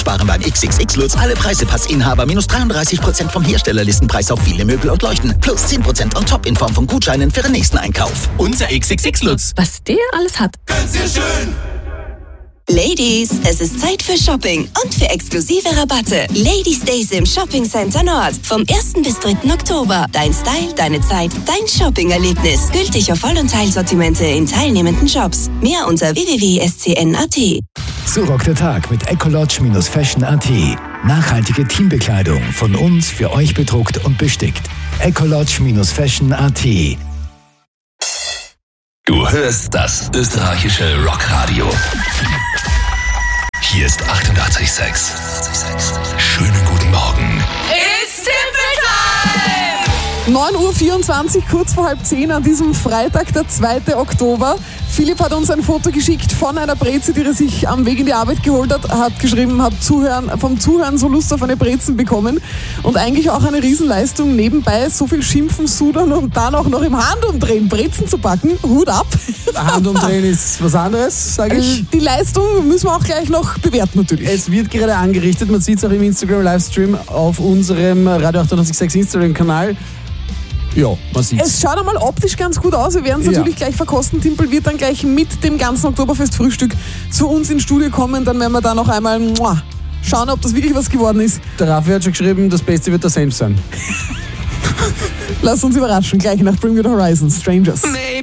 Sparen beim XXX-Lutz. Alle Preise Passinhaber minus 33% vom Herstellerlistenpreis auf viele Möbel und Leuchten. Plus 10% on top in Form von Gutscheinen für den nächsten Einkauf. Unser XXX-Lutz. Was der alles hat. Ganz sehr schön. Ladies, es ist Zeit für Shopping und für exklusive Rabatte. Ladies Days im Shopping Center Nord. Vom 1. bis 3. Oktober. Dein Style, deine Zeit, dein Shopping-Erlebnis. Gültig auf Voll- und Teilsortimente in teilnehmenden Shops. Mehr unter www.scn.at. So rockt der Tag mit Ecolodge-Fashion.at. Nachhaltige Teambekleidung von uns für euch bedruckt und bestickt. Ecolodge-Fashion.at. Du hörst das österreichische Rockradio. Hier ist 88,6. Schönen guten Morgen. It's Timpel-Time! 9:24 Uhr, kurz vor 9:30 an diesem Freitag, der 2. Oktober. Philipp hat uns ein Foto geschickt von einer Breze, die er sich am Weg in die Arbeit geholt hat. Hat geschrieben, vom Zuhören so Lust auf eine Brezen bekommen. Und eigentlich auch eine Riesenleistung, nebenbei so viel Schimpfen, Sudern und dann auch noch im Handumdrehen Brezen zu backen. Hut ab! Handumdrehen ist was anderes, sage ich. Die Leistung müssen wir auch gleich noch bewerten natürlich. Es wird gerade angerichtet, man sieht es auch im Instagram-Livestream auf unserem Radio 88.6 Instagram-Kanal. Ja, man sieht's. Es schaut einmal optisch ganz gut aus. Wir werden es natürlich gleich verkosten. Timpel wird dann gleich mit dem ganzen Oktoberfest-Frühstück zu uns ins Studio kommen. Dann werden wir da noch einmal schauen, ob das wirklich was geworden ist. Der Raffi hat schon geschrieben, das Beste wird der Senf sein. Lass uns überraschen. Gleich nach Bring Me the Horizon, Strangers.